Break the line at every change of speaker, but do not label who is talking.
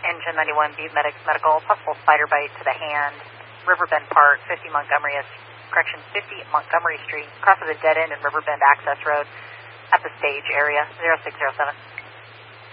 Engine 91, Butte Medical, possible spider bite to the hand, Riverbend Park, 50 Montgomery Street, crosses a dead end in Riverbend Access Road at the stage area, 0607.